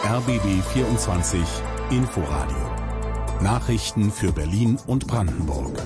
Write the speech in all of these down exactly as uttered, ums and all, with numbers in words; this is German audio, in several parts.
R B B vierundzwanzig Inforadio. Nachrichten für Berlin und Brandenburg.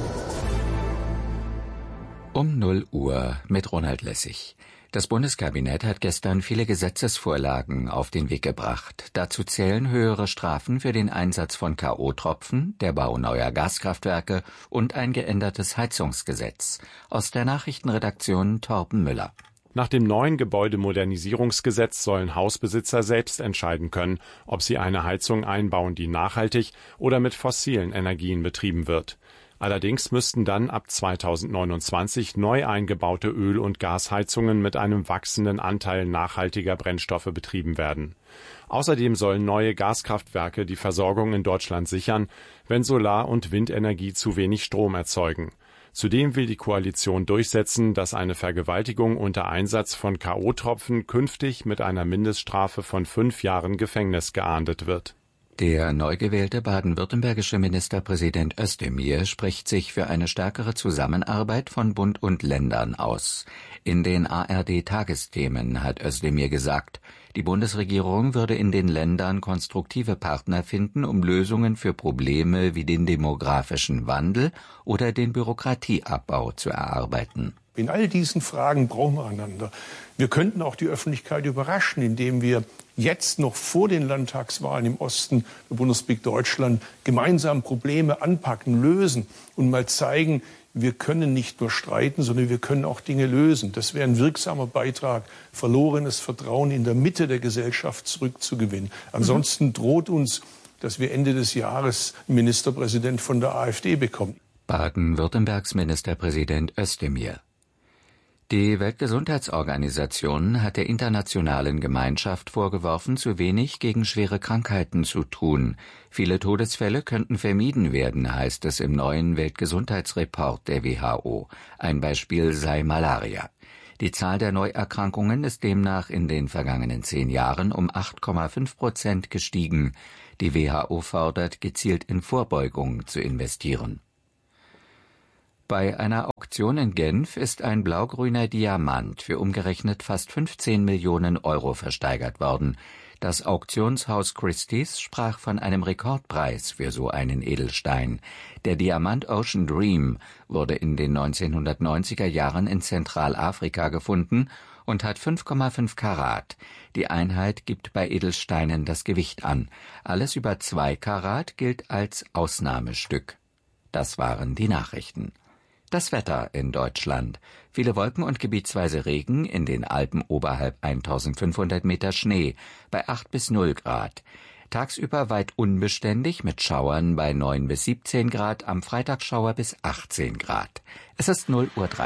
Um null Uhr mit Ronald Lessig. Das Bundeskabinett hat gestern viele Gesetzesvorlagen auf den Weg gebracht. Dazu zählen höhere Strafen für den Einsatz von K O-Tropfen, der Bau neuer Gaskraftwerke und ein geändertes Heizungsgesetz. Aus der Nachrichtenredaktion Torben Müller. Nach dem neuen Gebäudemodernisierungsgesetz sollen Hausbesitzer selbst entscheiden können, ob sie eine Heizung einbauen, die nachhaltig oder mit fossilen Energien betrieben wird. Allerdings müssten dann ab zweitausendneunundzwanzig neu eingebaute Öl- und Gasheizungen mit einem wachsenden Anteil nachhaltiger Brennstoffe betrieben werden. Außerdem sollen neue Gaskraftwerke die Versorgung in Deutschland sichern, wenn Solar- und Windenergie zu wenig Strom erzeugen. Zudem will die Koalition durchsetzen, dass eine Vergewaltigung unter Einsatz von K O-Tropfen künftig mit einer Mindeststrafe von fünf Jahren Gefängnis geahndet wird. Der neu gewählte baden-württembergische Ministerpräsident Özdemir spricht sich für eine stärkere Zusammenarbeit von Bund und Ländern aus. In den A R D-Tagesthemen hat Özdemir gesagt, die Bundesregierung würde in den Ländern konstruktive Partner finden, um Lösungen für Probleme wie den demografischen Wandel oder den Bürokratieabbau zu erarbeiten. In all diesen Fragen brauchen wir einander. Wir könnten auch die Öffentlichkeit überraschen, indem wir jetzt noch vor den Landtagswahlen im Osten der Bundesrepublik Deutschland gemeinsam Probleme anpacken, lösen und mal zeigen, wir können nicht nur streiten, sondern wir können auch Dinge lösen. Das wäre ein wirksamer Beitrag, verlorenes Vertrauen in der Mitte der Gesellschaft zurückzugewinnen. Ansonsten mhm. droht uns, dass wir Ende des Jahres einen Ministerpräsident von der AfD bekommen. Baden-Württembergs Ministerpräsident Özdemir. Die Weltgesundheitsorganisation hat der internationalen Gemeinschaft vorgeworfen, zu wenig gegen schwere Krankheiten zu tun. Viele Todesfälle könnten vermieden werden, heißt es im neuen Weltgesundheitsreport der W H O. Ein Beispiel sei Malaria. Die Zahl der Neuerkrankungen ist demnach in den vergangenen zehn Jahren um acht Komma fünf Prozent gestiegen. Die W H O fordert, gezielt in Vorbeugung zu investieren. Bei einer Auktion in Genf ist ein blaugrüner Diamant für umgerechnet fast fünfzehn Millionen Euro versteigert worden. Das Auktionshaus Christie's sprach von einem Rekordpreis für so einen Edelstein. Der Diamant Ocean Dream wurde in den neunzehnhundertneunziger Jahren in Zentralafrika gefunden und hat fünf Komma fünf Karat. Die Einheit gibt bei Edelsteinen das Gewicht an. Alles über zwei Karat gilt als Ausnahmestück. Das waren die Nachrichten. Das Wetter in Deutschland. Viele Wolken und gebietsweise Regen, in den Alpen oberhalb eintausendfünfhundert Meter Schnee, bei acht bis null Grad. Tagsüber weit unbeständig mit Schauern bei neun bis siebzehn Grad, am Freitag Schauer bis achtzehn Grad. Es ist null Uhr drei.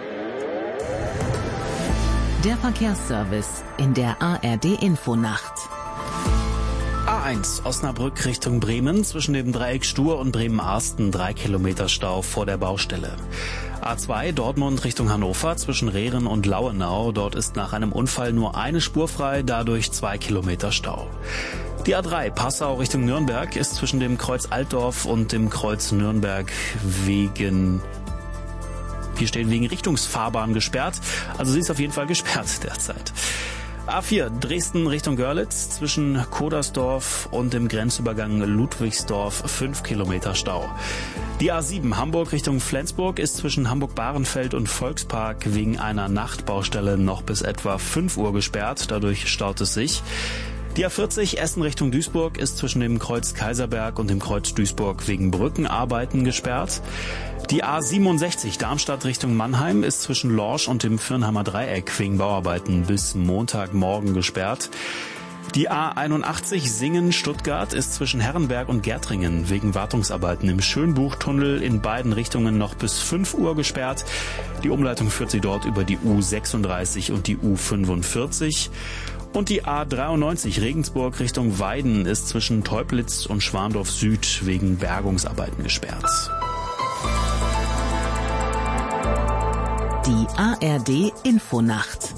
Der Verkehrsservice in der A R D-Infonacht. A eins Osnabrück Richtung Bremen, zwischen dem Dreieck Stur und Bremen-Arsten drei Kilometer Stau vor der Baustelle. A zwei Dortmund Richtung Hannover, zwischen Rehren und Lauenau, dort ist nach einem Unfall nur eine Spur frei, dadurch zwei Kilometer Stau. Die A drei Passau Richtung Nürnberg ist zwischen dem Kreuz Altdorf und dem Kreuz Nürnberg wegen... Hier steht wegen Richtungsfahrbahn gesperrt, also sie ist auf jeden Fall gesperrt derzeit. A vier Dresden Richtung Görlitz, zwischen Kodersdorf und dem Grenzübergang Ludwigsdorf fünf Kilometer Stau. Die A sieben Hamburg Richtung Flensburg ist zwischen Hamburg-Bahrenfeld und Volkspark wegen einer Nachtbaustelle noch bis etwa fünf Uhr gesperrt, dadurch staut es sich. Die A vierzig Essen Richtung Duisburg ist zwischen dem Kreuz Kaiserberg und dem Kreuz Duisburg wegen Brückenarbeiten gesperrt. Die A siebenundsechzig Darmstadt Richtung Mannheim ist zwischen Lorsch und dem Firnheimer Dreieck wegen Bauarbeiten bis Montagmorgen gesperrt. Die A einundachtzig Singen-Stuttgart ist zwischen Herrenberg und Gärtringen wegen Wartungsarbeiten im Schönbuchtunnel in beiden Richtungen noch bis fünf Uhr gesperrt. Die Umleitung führt sie dort über die U sechsunddreißig und die U fünfundvierzig. Und die A dreiundneunzig Regensburg Richtung Weiden ist zwischen Teublitz und Schwandorf Süd wegen Bergungsarbeiten gesperrt. Die A R D-Infonacht.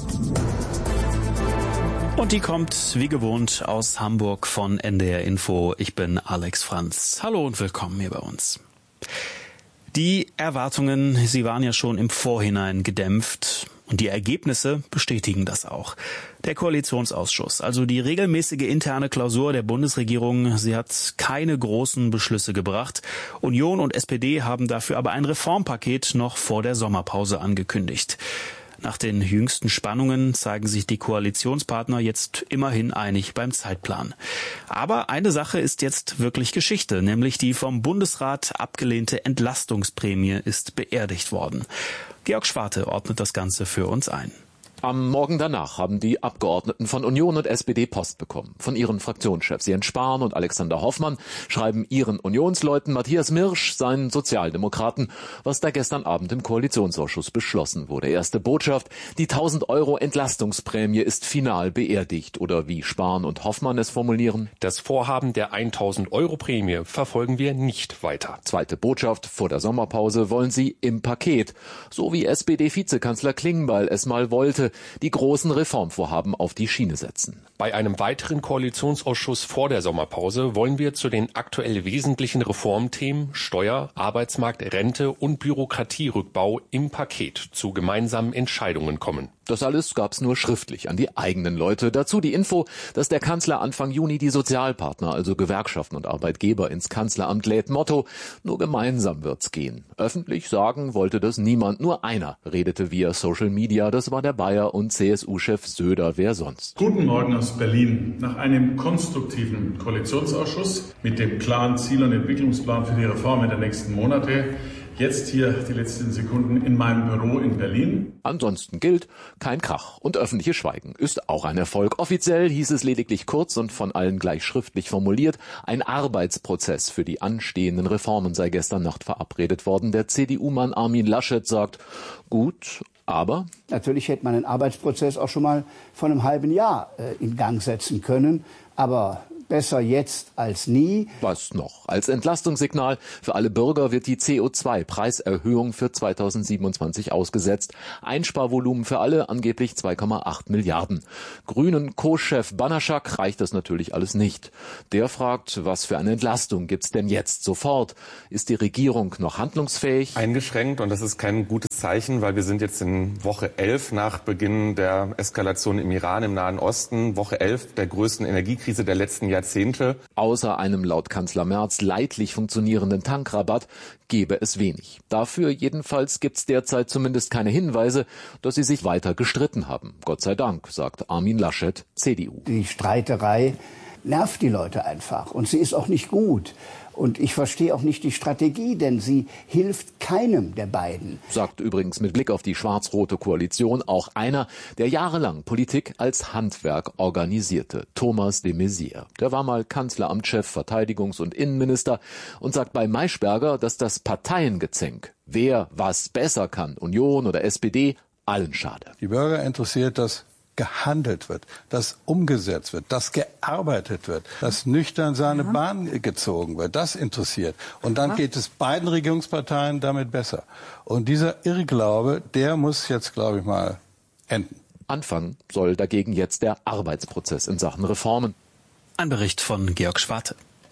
Und die kommt wie gewohnt aus Hamburg von N D R Info. Ich bin Alex Franz. Hallo und willkommen hier bei uns. Die Erwartungen, sie waren ja schon im Vorhinein gedämpft. Und die Ergebnisse bestätigen das auch. Der Koalitionsausschuss, also die regelmäßige interne Klausur der Bundesregierung, sie hat keine großen Beschlüsse gebracht. Union und S P D haben dafür aber ein Reformpaket noch vor der Sommerpause angekündigt. Nach den jüngsten Spannungen zeigen sich die Koalitionspartner jetzt immerhin einig beim Zeitplan. Aber eine Sache ist jetzt wirklich Geschichte, nämlich die vom Bundesrat abgelehnte Entlastungsprämie ist beerdigt worden. Georg Schwarte ordnet das Ganze für uns ein. Am Morgen danach haben die Abgeordneten von Union und S P D Post bekommen. Von ihren Fraktionschefs Jens Spahn und Alexander Hoffmann schreiben ihren Unionsleuten Matthias Mirsch, seinen Sozialdemokraten, was da gestern Abend im Koalitionsausschuss beschlossen wurde. Erste Botschaft, die tausend Euro Entlastungsprämie ist final beerdigt. Oder wie Spahn und Hoffmann es formulieren: Das Vorhaben der tausend Euro Prämie verfolgen wir nicht weiter. Zweite Botschaft, vor der Sommerpause wollen sie im Paket, so wie S P D-Vizekanzler Klingbeil es mal wollte, die großen Reformvorhaben auf die Schiene setzen. Bei einem weiteren Koalitionsausschuss vor der Sommerpause wollen wir zu den aktuell wesentlichen Reformthemen Steuer, Arbeitsmarkt, Rente und Bürokratierückbau im Paket zu gemeinsamen Entscheidungen kommen. Das alles gab's nur schriftlich an die eigenen Leute. Dazu die Info, dass der Kanzler Anfang Juni die Sozialpartner, also Gewerkschaften und Arbeitgeber, ins Kanzleramt lädt. Motto: Nur gemeinsam wird's gehen. Öffentlich sagen wollte das niemand. Nur einer redete via Social Media. Das war der Bayer- und C S U-Chef Söder. Wer sonst? Guten Morgen aus Berlin. Nach einem konstruktiven Koalitionsausschuss mit dem klaren Ziel und Entwicklungsplan für die Reformen der nächsten Monate jetzt hier die letzten Sekunden in meinem Büro in Berlin. Ansonsten gilt kein Krach und öffentliches Schweigen ist auch ein Erfolg. Offiziell hieß es lediglich kurz und von allen gleich schriftlich formuliert: Ein Arbeitsprozess für die anstehenden Reformen sei gestern Nacht verabredet worden. Der C D U-Mann Armin Laschet sagt: Gut, aber natürlich hätte man einen Arbeitsprozess auch schon mal vor einem halben Jahr äh, in Gang setzen können. Aber besser jetzt als nie. Was noch? Als Entlastungssignal für alle Bürger wird die C O zwei Preiserhöhung für zweitausendsiebenundzwanzig ausgesetzt. Einsparvolumen für alle angeblich zwei Komma acht Milliarden. Grünen Co-Chef Banaschak reicht das natürlich alles nicht. Der fragt, was für eine Entlastung gibt's denn jetzt sofort? Ist die Regierung noch handlungsfähig? Eingeschränkt, und das ist kein gutes Zeichen, weil wir sind jetzt in Woche elf nach Beginn der Eskalation im Iran, im Nahen Osten. Woche elf der größten Energiekrise der letzten Jahre. Jahrzehnte. Außer einem laut Kanzler Merz leidlich funktionierenden Tankrabatt gäbe es wenig. Dafür jedenfalls gibt's derzeit zumindest keine Hinweise, dass sie sich weiter gestritten haben. Gott sei Dank, sagt Armin Laschet, C D U. Die Streiterei nervt die Leute einfach und sie ist auch nicht gut. Und ich verstehe auch nicht die Strategie, denn sie hilft keinem der beiden. Sagt übrigens mit Blick auf die schwarz-rote Koalition auch einer, der jahrelang Politik als Handwerk organisierte, Thomas de Maizière. Der war mal Kanzleramtschef, Verteidigungs- und Innenminister und sagt bei Maischberger, dass das Parteiengezänk, wer was besser kann, Union oder S P D, allen schade. Die Bürger interessiert das gehandelt wird, dass umgesetzt wird, dass gearbeitet wird, dass nüchtern seine ja. Bahn gezogen wird. Das interessiert. Und dann ja. geht es beiden Regierungsparteien damit besser. Und dieser Irrglaube, der muss jetzt, glaube ich mal, enden. Anfangen soll dagegen jetzt der Arbeitsprozess in Sachen Reformen. Ein Bericht von Georg Schwarte.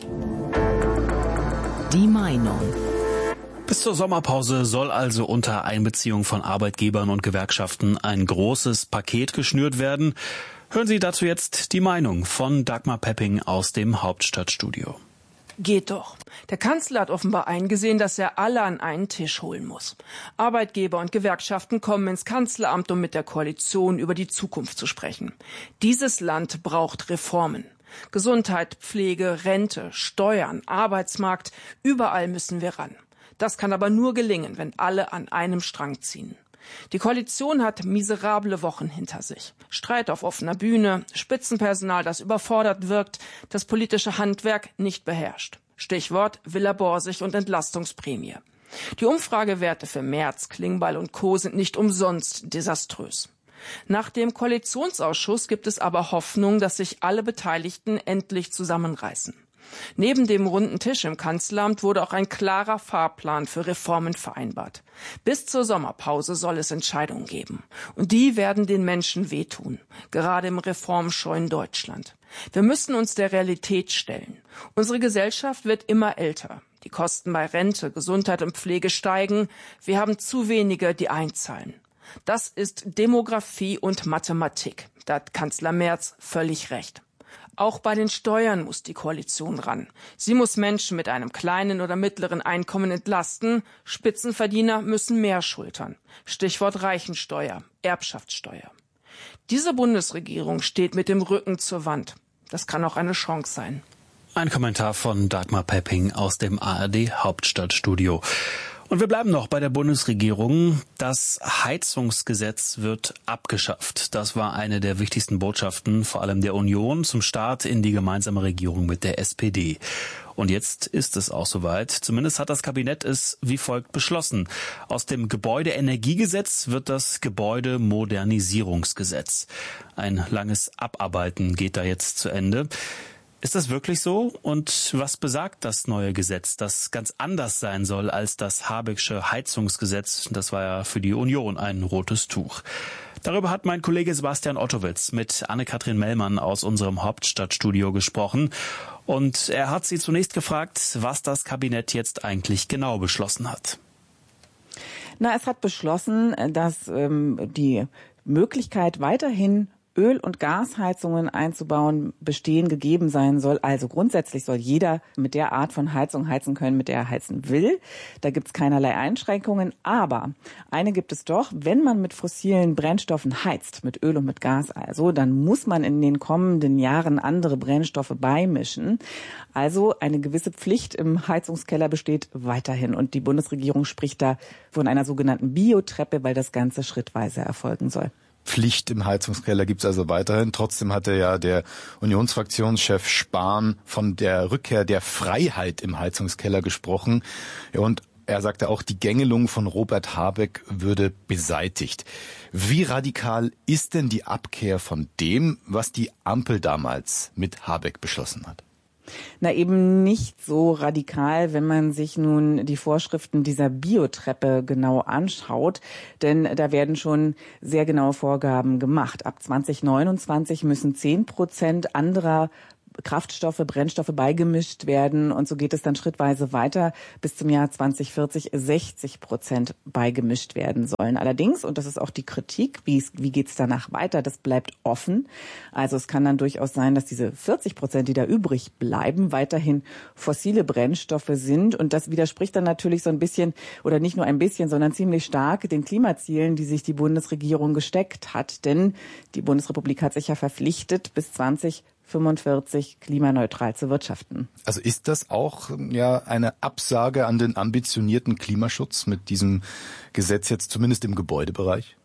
Die Meinung. Bis zur Sommerpause soll also unter Einbeziehung von Arbeitgebern und Gewerkschaften ein großes Paket geschnürt werden. Hören Sie dazu jetzt die Meinung von Dagmar Pepping aus dem Hauptstadtstudio. Geht doch. Der Kanzler hat offenbar eingesehen, dass er alle an einen Tisch holen muss. Arbeitgeber und Gewerkschaften kommen ins Kanzleramt, um mit der Koalition über die Zukunft zu sprechen. Dieses Land braucht Reformen. Gesundheit, Pflege, Rente, Steuern, Arbeitsmarkt, überall müssen wir ran. Das kann aber nur gelingen, wenn alle an einem Strang ziehen. Die Koalition hat miserable Wochen hinter sich. Streit auf offener Bühne, Spitzenpersonal, das überfordert wirkt, das politische Handwerk nicht beherrscht. Stichwort Villa Borsig und Entlastungsprämie. Die Umfragewerte für Merz, Klingbeil und Co. sind nicht umsonst desaströs. Nach dem Koalitionsausschuss gibt es aber Hoffnung, dass sich alle Beteiligten endlich zusammenreißen. Neben dem runden Tisch im Kanzleramt wurde auch ein klarer Fahrplan für Reformen vereinbart. Bis zur Sommerpause soll es Entscheidungen geben. Und die werden den Menschen wehtun, gerade im reformscheuen Deutschland. Wir müssen uns der Realität stellen. Unsere Gesellschaft wird immer älter. Die Kosten bei Rente, Gesundheit und Pflege steigen. Wir haben zu wenige, die einzahlen. Das ist Demografie und Mathematik. Da hat Kanzler Merz völlig recht. Auch bei den Steuern muss die Koalition ran. Sie muss Menschen mit einem kleinen oder mittleren Einkommen entlasten. Spitzenverdiener müssen mehr schultern. Stichwort Reichensteuer, Erbschaftssteuer. Diese Bundesregierung steht mit dem Rücken zur Wand. Das kann auch eine Chance sein. Ein Kommentar von Dagmar Pepping aus dem A R D Hauptstadtstudio. Und wir bleiben noch bei der Bundesregierung. Das Heizungsgesetz wird abgeschafft. Das war eine der wichtigsten Botschaften, vor allem der Union, zum Start in die gemeinsame Regierung mit der S P D. Und jetzt ist es auch soweit. Zumindest hat das Kabinett es wie folgt beschlossen. Aus dem Gebäudeenergiegesetz wird das Gebäudemodernisierungsgesetz. Ein langes Abarbeiten geht da jetzt zu Ende. Ist das wirklich so? Und was besagt das neue Gesetz, das ganz anders sein soll als das Habecksche Heizungsgesetz? Das war ja für die Union ein rotes Tuch. Darüber hat mein Kollege Sebastian Ottowitz mit Anne-Kathrin Mellmann aus unserem Hauptstadtstudio gesprochen. Und er hat sie zunächst gefragt, was das Kabinett jetzt eigentlich genau beschlossen hat. Na, es hat beschlossen, dass ähm, die Möglichkeit weiterhin Öl- und Gasheizungen einzubauen, bestehen gegeben sein soll. Also grundsätzlich soll jeder mit der Art von Heizung heizen können, mit der er heizen will. Da gibt es keinerlei Einschränkungen. Aber eine gibt es doch, wenn man mit fossilen Brennstoffen heizt, mit Öl und mit Gas also, dann muss man in den kommenden Jahren andere Brennstoffe beimischen. Also eine gewisse Pflicht im Heizungskeller besteht weiterhin. Und die Bundesregierung spricht da von einer sogenannten Biotreppe, weil das Ganze schrittweise erfolgen soll. Pflicht im Heizungskeller gibt's also weiterhin. Trotzdem hatte ja der Unionsfraktionschef Spahn von der Rückkehr der Freiheit im Heizungskeller gesprochen. Ja, und er sagte auch, die Gängelung von Robert Habeck würde beseitigt. Wie radikal ist denn die Abkehr von dem, was die Ampel damals mit Habeck beschlossen hat? Na, eben nicht so radikal, wenn man sich nun die Vorschriften dieser Biotreppe genau anschaut. Denn da werden schon sehr genaue Vorgaben gemacht. Ab zwanzig neunundzwanzig müssen zehn Prozent anderer Kraftstoffe, Brennstoffe beigemischt werden. Und so geht es dann schrittweise weiter. Bis zum Jahr zwanzig vierzig sechzig Prozent beigemischt werden sollen. Allerdings, und das ist auch die Kritik, wie, wie geht es danach weiter, das bleibt offen. Also es kann dann durchaus sein, dass diese vierzig Prozent, die da übrig bleiben, weiterhin fossile Brennstoffe sind. Und das widerspricht dann natürlich so ein bisschen, oder nicht nur ein bisschen, sondern ziemlich stark den Klimazielen, die sich die Bundesregierung gesteckt hat. Denn die Bundesrepublik hat sich ja verpflichtet, bis zwanzig fünfundvierzig klimaneutral zu wirtschaften. Also ist das auch ja eine Absage an den ambitionierten Klimaschutz mit diesem Gesetz jetzt zumindest im Gebäudebereich?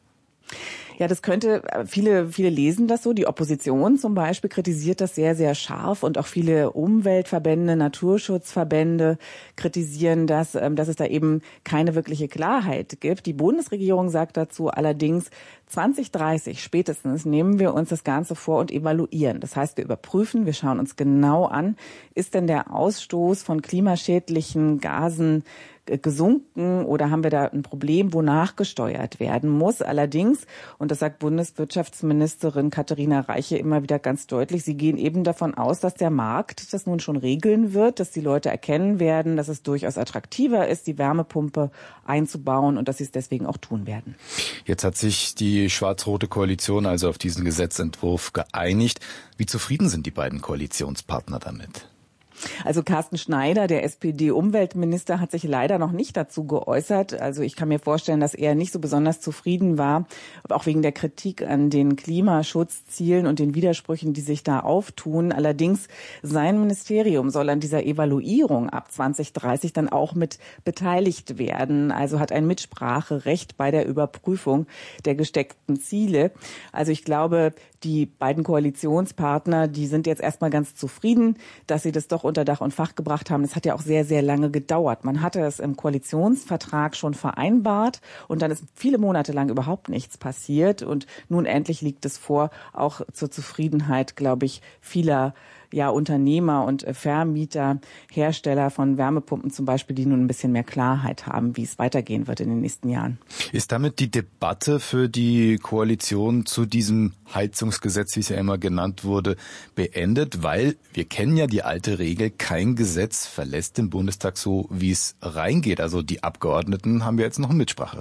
Ja, das könnte, viele, viele lesen das so. Die Opposition zum Beispiel kritisiert das sehr, sehr scharf und auch viele Umweltverbände, Naturschutzverbände kritisieren das, dass es da eben keine wirkliche Klarheit gibt. Die Bundesregierung sagt dazu allerdings, zwanzig dreißig spätestens nehmen wir uns das Ganze vor und evaluieren. Das heißt, wir überprüfen, wir schauen uns genau an, ist denn der Ausstoß von klimaschädlichen Gasen gesunken oder haben wir da ein Problem, wo nachgesteuert werden muss? Allerdings, und das sagt Bundeswirtschaftsministerin Katharina Reiche immer wieder ganz deutlich, sie gehen eben davon aus, dass der Markt das nun schon regeln wird, dass die Leute erkennen werden, dass es durchaus attraktiver ist, die Wärmepumpe einzubauen und dass sie es deswegen auch tun werden. Jetzt hat sich die schwarz-rote Koalition also auf diesen Gesetzentwurf geeinigt. Wie zufrieden sind die beiden Koalitionspartner damit? Also Carsten Schneider, der S P D-Umweltminister, hat sich leider noch nicht dazu geäußert. Also ich kann mir vorstellen, dass er nicht so besonders zufrieden war, auch wegen der Kritik an den Klimaschutzzielen und den Widersprüchen, die sich da auftun. Allerdings, sein Ministerium soll an dieser Evaluierung ab zwanzig dreißig dann auch mit beteiligt werden. Also hat ein Mitspracherecht bei der Überprüfung der gesteckten Ziele. Also ich glaube, die beiden Koalitionspartner, die sind jetzt erstmal ganz zufrieden, dass sie das doch unter Dach und Fach gebracht haben. Das hat ja auch sehr, sehr lange gedauert. Man hatte es im Koalitionsvertrag schon vereinbart und dann ist viele Monate lang überhaupt nichts passiert. Und nun endlich liegt es vor, auch zur Zufriedenheit, glaube ich, vieler ja, Unternehmer und Vermieter, Hersteller von Wärmepumpen zum Beispiel, die nun ein bisschen mehr Klarheit haben, wie es weitergehen wird in den nächsten Jahren. Ist damit die Debatte für die Koalition zu diesem Heizungsgesetz, wie es ja immer genannt wurde, beendet? Weil wir kennen ja die alte Regel, kein Gesetz verlässt den Bundestag so, wie es reingeht. Also die Abgeordneten haben ja jetzt noch ein Mitspracherecht.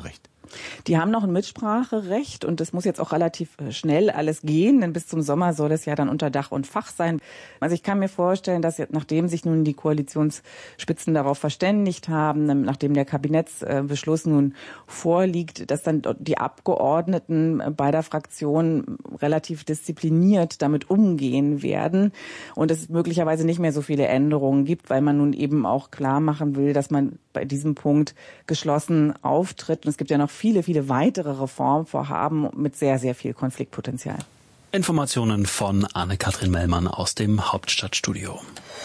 Die haben noch ein Mitspracherecht und das muss jetzt auch relativ schnell alles gehen, denn bis zum Sommer soll es ja dann unter Dach und Fach sein. Also ich kann mir vorstellen, dass jetzt, nachdem sich nun die Koalitionsspitzen darauf verständigt haben, nachdem der Kabinettsbeschluss nun vorliegt, dass dann die Abgeordneten beider Fraktionen relativ diszipliniert damit umgehen werden und es möglicherweise nicht mehr so viele Änderungen gibt, weil man nun eben auch klar machen will, dass man bei diesem Punkt geschlossen auftritt. Und es gibt ja noch viele, viele weitere Reformvorhaben mit sehr, sehr viel Konfliktpotenzial. Informationen von Anne-Kathrin Mellmann aus dem Hauptstadtstudio.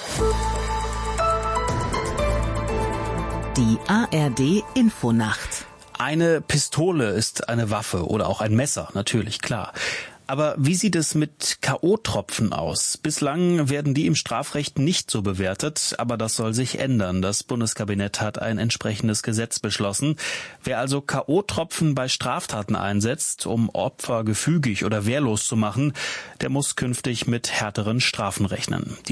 Die A R D Infonacht. Eine Pistole ist eine Waffe oder auch ein Messer, natürlich, klar. Aber wie sieht es mit K O-Tropfen aus? Bislang werden die im Strafrecht nicht so bewertet, aber das soll sich ändern. Das Bundeskabinett hat ein entsprechendes Gesetz beschlossen. Wer also K O-Tropfen bei Straftaten einsetzt, um Opfer gefügig oder wehrlos zu machen, der muss künftig mit härteren Strafen rechnen. Die